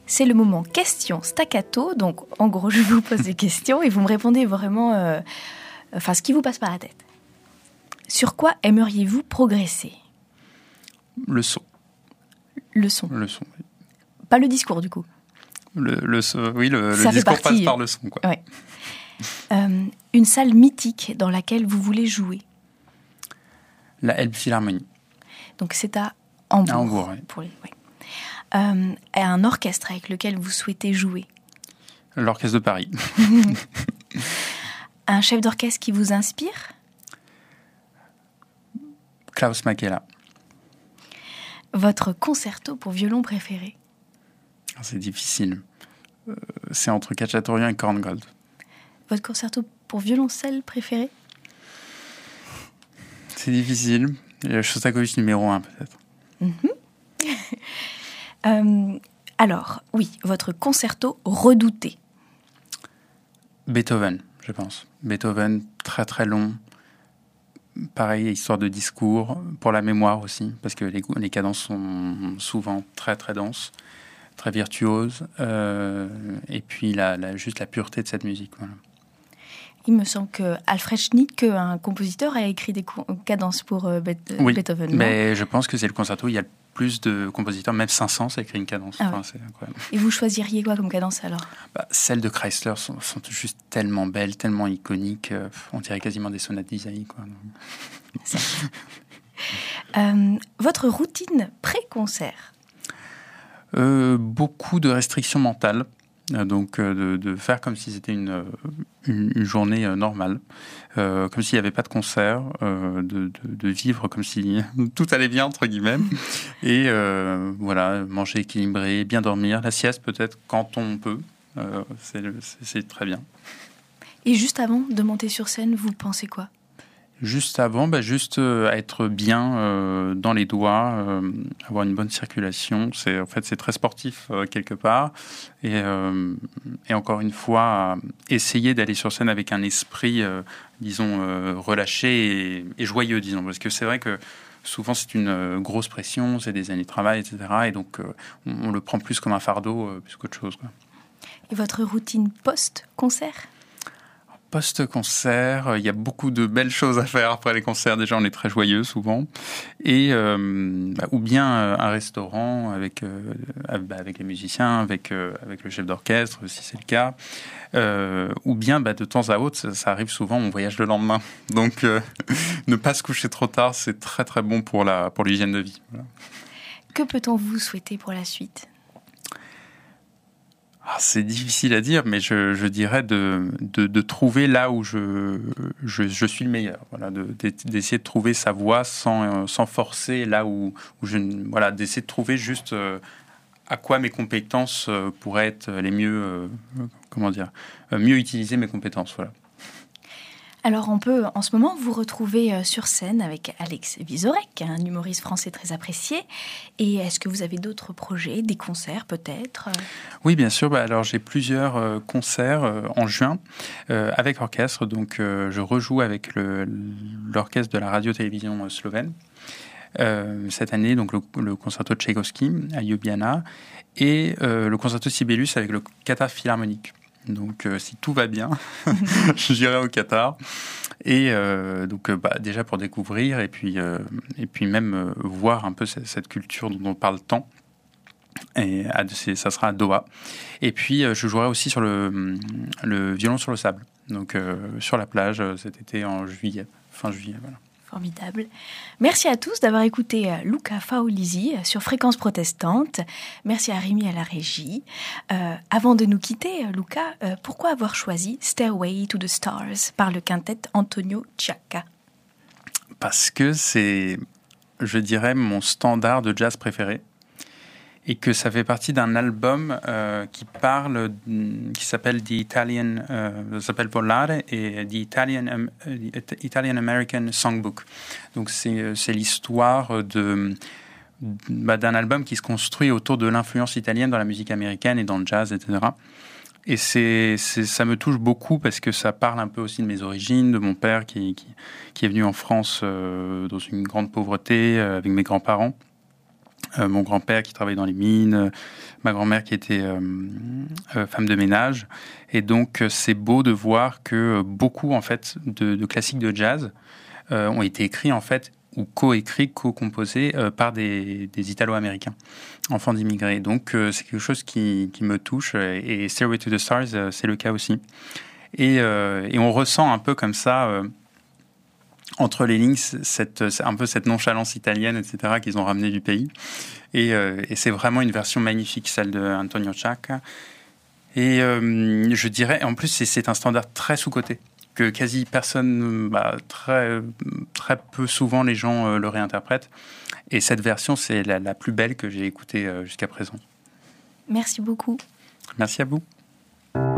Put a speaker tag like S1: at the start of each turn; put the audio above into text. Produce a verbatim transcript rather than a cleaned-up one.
S1: c'est le moment question staccato. Donc, en gros, je vous pose des questions et vous me répondez vraiment euh, enfin, ce qui vous passe par la tête. Sur quoi aimeriez-vous progresser ?
S2: Le son.
S1: Le son.
S2: Le son, oui.
S1: Pas le discours, du coup.
S2: Le, le, oui, le,
S1: Ça
S2: le discours
S1: partie.
S2: passe par le son, quoi.
S1: Ouais. Euh, une salle mythique dans laquelle vous voulez jouer.
S2: La Elbphilharmonie.
S1: Donc, c'est à Hambourg.
S2: À Hambourg, oui.
S1: Pour les, ouais. Euh, et un orchestre avec lequel vous souhaitez jouer.
S2: L'Orchestre de Paris.
S1: Un chef d'orchestre qui vous inspire ?
S2: Klaus Makela.
S1: Votre concerto pour violon préféré ?
S2: C'est difficile. Euh, c'est entre Khachaturian et Korngold.
S1: Votre concerto pour violoncelle préféré ?
S2: C'est difficile. Shostakovich numéro un, peut-être.
S1: Mm-hmm. euh, alors, oui, votre concerto redouté ?
S2: Beethoven, je pense. Beethoven, très très long. Pareil, histoire de discours, pour la mémoire aussi, parce que les, les cadences sont souvent très très denses, très virtuoses, euh, et puis la, la, juste la pureté de cette musique. Voilà.
S1: Il me semble que Alfred Schnittke, un compositeur, a écrit des cadences pour euh, Be-
S2: oui,
S1: Beethoven.
S2: Mais je pense que c'est le concerto où il y a le plus de compositeurs, même Saint-Saëns a écrit une cadence.
S1: Ah
S2: enfin,
S1: ouais.
S2: C'est incroyable.
S1: Et vous choisiriez quoi comme cadence alors ?
S2: Bah, celles de Chrysler sont, sont juste tellement belles, tellement iconiques, euh, on dirait quasiment des sonates d'Isaïe, quoi.
S1: euh, votre routine pré-concert ?
S2: euh, Beaucoup de restrictions mentales. Donc euh, de, de faire comme si c'était une, une, une journée euh, normale, euh, comme s'il n'y avait pas de concert, euh, de, de, de vivre comme si tout allait bien, entre guillemets, et euh, voilà, manger équilibré, bien dormir, la sieste peut-être quand on peut, euh, c'est, c'est, c'est très bien.
S1: Et juste avant de monter sur scène, vous pensez quoi ?
S2: Juste avant, bah, juste euh, être bien euh, dans les doigts, euh, avoir une bonne circulation. C'est, en fait, c'est très sportif euh, quelque part. Et, euh, et encore une fois, essayer d'aller sur scène avec un esprit, euh, disons, euh, relâché et, et joyeux, disons. Parce que c'est vrai que souvent, c'est une euh, grosse pression, c'est des années de travail, et cetera. Et donc, euh, on, on le prend plus comme un fardeau, euh, plus qu'autre chose, quoi.
S1: Et votre routine post-concert ?
S2: Post-concert, il y a beaucoup de belles choses à faire après les concerts. Déjà, on est très joyeux souvent. Et euh, bah, ou bien euh, un restaurant avec euh, avec les musiciens, avec euh, avec le chef d'orchestre, si c'est le cas. Euh, ou bien, bah, de temps à autre, ça, ça arrive souvent, on voyage le lendemain. Donc, euh, ne pas se coucher trop tard, c'est très très bon pour la pour l'hygiène de vie. Voilà.
S1: Que peut-on vous souhaiter pour la suite ?
S2: Ah, c'est difficile à dire, mais je, je dirais de, de, de trouver là où je, je, je suis le meilleur. Voilà, de, d'essayer de trouver sa voie sans, sans forcer là où, où je... Voilà, d'essayer de trouver juste euh, à quoi mes compétences euh, pourraient être les mieux... Euh, comment dire euh, mieux utiliser mes compétences, voilà.
S1: Alors, on peut en ce moment vous retrouver sur scène avec Alex Vizorek, un humoriste français très apprécié. Et est-ce que vous avez d'autres projets, des concerts peut-être ?
S2: Oui, bien sûr. Bah, alors, j'ai plusieurs euh, concerts euh, en juin euh, avec orchestre. Donc, euh, je rejoue avec le, l'orchestre de la radio-télévision slovène. Euh, cette année, donc le, le concerto de Tchaïkovski à Ljubljana et euh, le concerto Sibelius avec le Qatar Philharmonique. Donc, euh, si tout va bien, j'irai au Qatar. Et euh, donc, euh, bah, déjà pour découvrir et puis, euh, et puis même euh, voir un peu cette, cette culture dont on parle tant. Et à, c'est, ça sera à Doha. Et puis, euh, je jouerai aussi sur le, le violon sur le sable. Donc, euh, sur la plage cet été en juillet, fin juillet, voilà.
S1: Formidable. Merci à tous d'avoir écouté Luca Faolisi sur Fréquence Protestante. Merci à Rémi à la régie. Euh, avant de nous quitter, Luca, euh, pourquoi avoir choisi Stairway to the Stars par le quintet Antonio Ciacca ?
S2: Parce que c'est, je dirais, mon standard de jazz préféré. Et que ça fait partie d'un album euh, qui parle, qui s'appelle The Italian, euh, s'appelle Volare et The Italian, um, Italian American Songbook. Donc c'est, c'est l'histoire de, bah, d'un album qui se construit autour de l'influence italienne dans la musique américaine et dans le jazz, et cetera. Et c'est, c'est, ça me touche beaucoup parce que ça parle un peu aussi de mes origines, de mon père qui, qui, qui est venu en France euh, dans une grande pauvreté euh, avec mes grands-parents. Euh, mon grand-père qui travaillait dans les mines, euh, ma grand-mère qui était euh, euh, femme de ménage. Et donc, euh, c'est beau de voir que beaucoup, en fait, de, de classiques de jazz euh, ont été écrits, en fait, ou co-écrits, co-composés euh, par des, des Italo-Américains, enfants d'immigrés. Donc, euh, c'est quelque chose qui, qui me touche. Et Stairway to the Stars, euh, c'est le cas aussi. Et, euh, et on ressent un peu comme ça... Euh, entre les lignes, cette, un peu cette nonchalance italienne, et cetera, qu'ils ont ramené du pays. Et, euh, et c'est vraiment une version magnifique, celle de Antonio Ciacca. Et euh, je dirais, en plus, c'est, c'est un standard très sous-coté, que quasi personne, bah, très, très peu souvent, les gens euh, le réinterprètent. Et cette version, c'est la, la plus belle que j'ai écoutée euh, jusqu'à présent.
S1: Merci beaucoup.
S2: Merci à vous.